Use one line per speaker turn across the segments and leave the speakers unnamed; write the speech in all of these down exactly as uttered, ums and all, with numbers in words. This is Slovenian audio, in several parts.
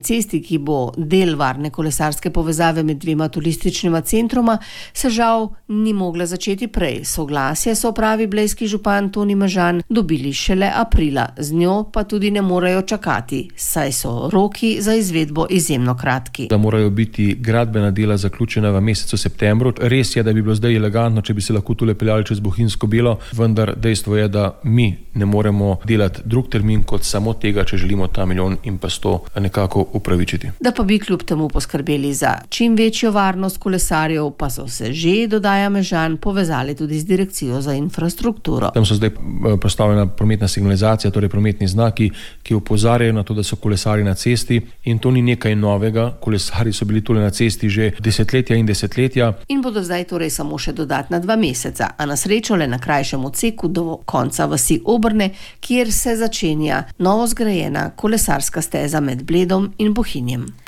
Cesti, ki bo del varne kolesarske povezave med dvema turističnima centroma, se žal ni mogla začeti prej. Soglasje so, pravi blejski župan Toni Mažan, dobili šele aprila. Z njo pa tudi ne morejo čakati, saj so roki za izvedbo izjemno kratki.
Da morajo biti gradbena dela zaključena v mesecu septembru. Res je, da bi bilo zdaj elegantno, če bi se lahko tule peljali čez Bohinjsko Belo, vendar dejstvo je, da mi ne moremo delati drug termin kot samo tega, če želimo ta milijon in pa sto nekako upravičiti.
Da pa bi kljub temu poskrbeli za čim večjo varnost kolesarjev, pa so se že, dodaja Mežan, povezali tudi z direkcijo za infrastrukturo.
Tam so zdaj postavljena prometna signalizacija, torej prometni znaki, ki opozarjajo na to, da so kolesarji na cesti, in to ni nekaj novega. Kolesarji so bili tule na cesti že desetletja in desetletja.
In bodo zdaj torej samo še dodatna dva meseca, a na srečo le na krajšem odseku do konca vasi Obrne, kjer se začenja novo zgrajena kolesarska steza med Bledom in Bohinjem.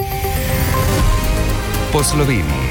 Po Sloveniji.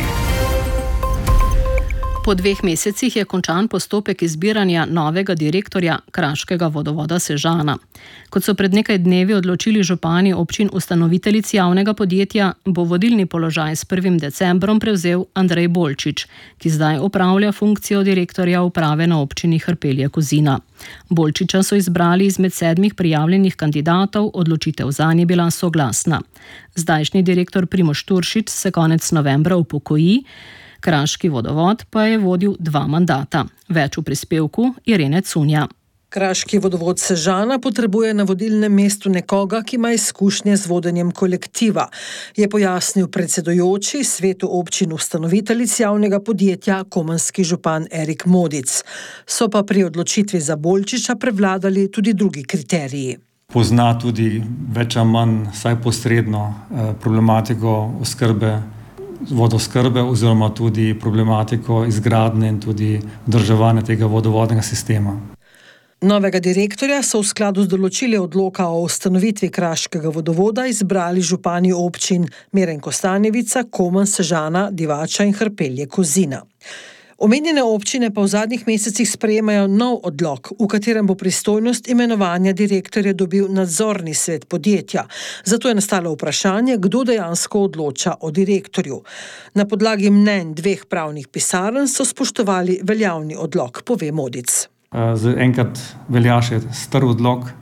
Po dveh mesecih je končan postopek izbiranja novega direktorja Kraškega vodovoda Sežana. Kot so pred nekaj dnevi odločili župani občin ustanoviteljic javnega podjetja, bo vodilni položaj s prvim decembrom prevzel Andrej Bolčič, ki zdaj opravlja funkcijo direktorja uprave na občini Hrpelje-Kozina. Bolčiča so izbrali izmed sedmih prijavljenih kandidatov, odločitev zanj je bila soglasna. Zdajšnji direktor Primož Turšič se konec novembra upokoji, Kraški vodovod pa je vodil dva mandata. Več v prispevku Irene Cunja.
Kraški vodovod Sežana potrebuje na vodilnem mestu nekoga, ki ima izkušnje z vodenjem kolektiva, je pojasnil predsedujoči svetu občin ustanoviteljic javnega podjetja komenski župan Erik Modic. So pa pri odločitvi za Bolčiča prevladali tudi drugi kriteriji.
Pozna tudi več ali manj, saj posredno, problematiko oskrbe vodoskrbe oziroma tudi problematiko izgradnje in tudi vzdrževanja tega vodovodnega sistema.
Novega direktorja so v skladu z določili odloka o ustanovitvi Kraškega vodovoda izbrali župani občin Miren Kostanjevica, Komen, Sežana, Divača in Hrpelje-Kozina. Omenjene občine pa v zadnjih mesecih sprejemajo nov odlok, v katerem bo pristojnost imenovanja direktorja dobil nadzorni svet podjetja. Zato je nastalo vprašanje, kdo dejansko odloča o direktorju. Na podlagi mnenj dveh pravnih pisarn so spoštovali veljavni odlok, pove Modic.
Enkrat velja še star odlok,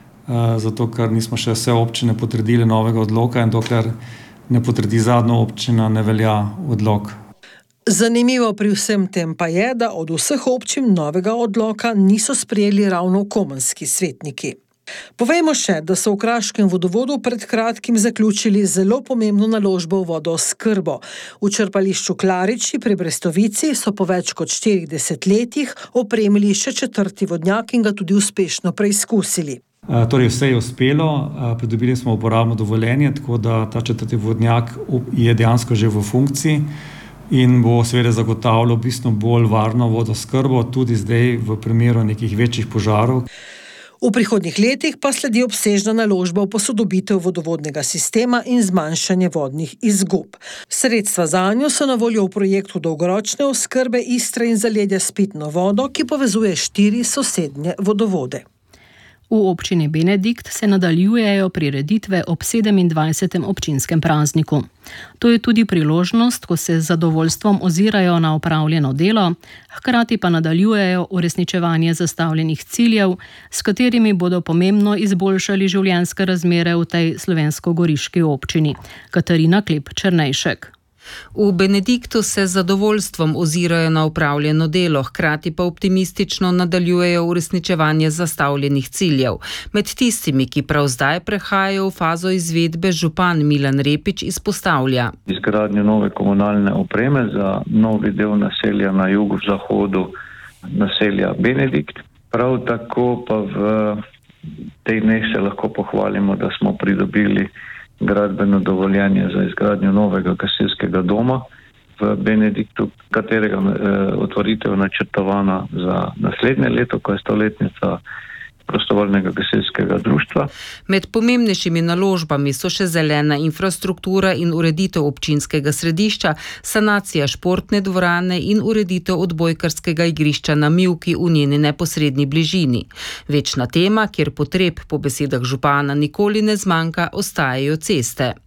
zato ker nismo še vse občine potrdili novega odloka in dokler ne potrdi zadnja občina, ne velja odlok.
Zanimivo pri vsem tem pa je, da od vseh občin novega odloka niso sprejeli ravno komenski svetniki. Povejmo še, da so v Kraškem vodovodu pred kratkim zaključili zelo pomembno naložbo v vodooskrbo. V črpališču Klariči pri Brestovici so po več kot štirih desetletjih opremili še četrti vodnjak in ga tudi uspešno preizkusili.
Torej vse je uspelo, pridobili smo uporabno dovoljenje, tako da ta četrti vodnjak je dejansko že v funkciji in bo seveda zagotavljal bistveno bolj varno vodooskrbo tudi zdaj v primeru nekih večjih požarov.
V prihodnjih letih pa sledi obsežna naložba v posodobitev vodovodnega sistema in zmanjšanje vodnih izgub. Sredstva zanjo so na voljo v projektu dolgoročne oskrbe Istre in zaledja s pitno vodo, ki povezuje štiri sosednje vodovode.
V občini Benedikt se nadaljujejo prireditve ob sedemindvajsetem občinskem prazniku. To je tudi priložnost, ko se z zadovoljstvom ozirajo na opravljeno delo, hkrati pa nadaljujejo uresničevanje zastavljenih ciljev, s katerimi bodo pomembno izboljšali življenjske razmere v tej slovensko-goriški občini. Katarina Klep-Černejšek.
V Benediktu se z zadovoljstvom ozirajo na opravljeno delo, hkrati pa optimistično nadaljujejo uresničevanje zastavljenih ciljev. Med tistimi, ki prav zdaj prehajajo v fazo izvedbe, župan Milan Repič izpostavlja
izgradnjo nove komunalne opreme za novi del naselja na jugozahodu naselja Benedikt. Prav tako pa v teh dneh se lahko pohvalimo, da smo pridobili gradbeno dovoljenje za izgradnjo novega gasilskega doma v Benediktu, katerega eh, otvoritev načrtovana za naslednje leto, ko je stoletnica prostovoljnega gasilskega društva.
Med pomembnejšimi naložbami so še zelena infrastruktura in ureditev občinskega središča, sanacija športne dvorane in ureditev odbojkarskega igrišča na Mivki v njeni neposredni bližini. Večna tema, kjer potreb po besedah župana nikoli ne zmanjka, ostajajo ceste.